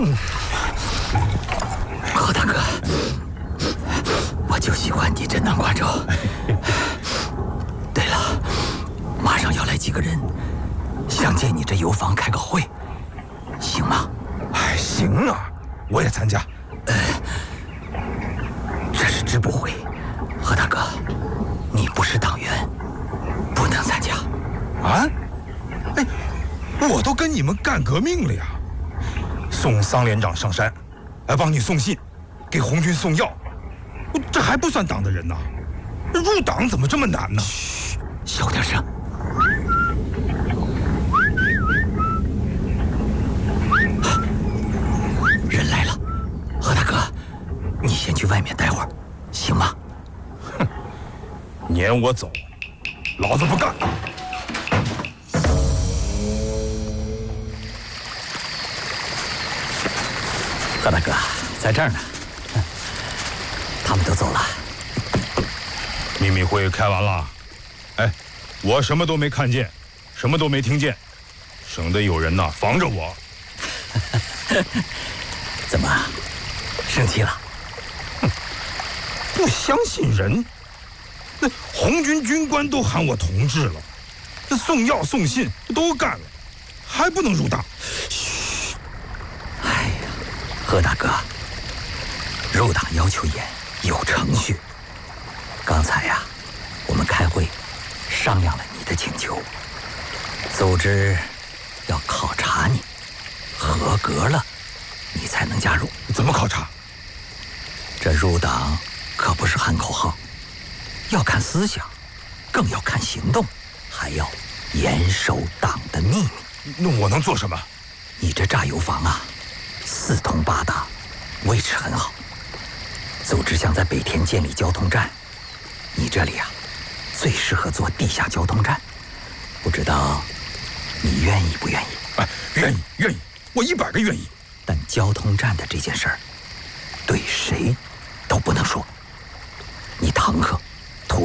何大哥，我就喜欢你这南瓜粥。对了，马上要来几个人，想借你这油坊开个会，行吗？ 哎，行啊，我也参加。 这是支部会，何大哥，你不是党员，不能参加。 啊？哎，我都跟你们干革命了呀！送桑连长上山，帮你送信，给红军送药，这还不算党的人呢。入党怎么这么难呢？ 嘘，小点声。人来了，何大哥，你先去外面待会儿，行吗？ 哼，撵我走，老子不干！ 何大哥，在这儿呢。他们都走了。 秘密会开完了。哎，我什么都没看见，什么都没听见，省得有人呐防着我。 怎么，生气了？ 哼，不相信人。那红军军官都喊我同志了，这送药送信都干了，还不能入党？ 嘘！哎呀，何大哥，入党要求严，有程序。刚才呀，我们开会商量了你的请求，组织要考察你，合格了，你才能加入。 怎么考察？ 这入党可不是喊口号，要看思想，更要看行动，还要严守党的秘密。 那我能做什么？ 你这炸油坊啊，四通八达，位置很好。组织想在北田建立交通站，你这里啊，最适合做地下交通站。不知道你愿意不愿意？ 哎，愿意，愿意，我100个愿意。 但交通站的这件事儿，对谁都不能说。你堂客